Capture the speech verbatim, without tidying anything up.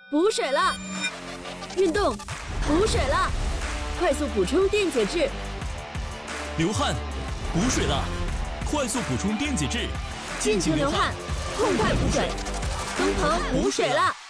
补水了；运动，补水了；快速补充电解质。 流汗，补水了；快速补充电解质。 尽情流汗，痛快补水。东鹏补水了。